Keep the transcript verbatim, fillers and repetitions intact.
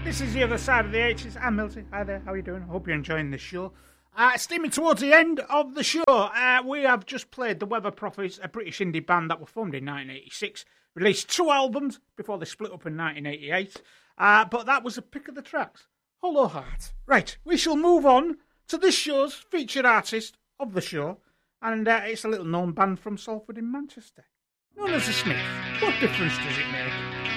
This is The Other Side of the H's. I'm Milty. Hi there, how are you doing? I hope you're enjoying the show. Uh, steaming towards the end of the show, uh, we have just played the Weather Prophets, a British indie band that were formed in nineteen eighty-six, released two albums before they split up in nineteen eighty-eight, uh, but that was a pick of the tracks. Hollow Heart. Right, we shall move on to this show's featured artist of the show, and uh, it's a little known band from Salford in Manchester, known as The Smiths. What difference does it make?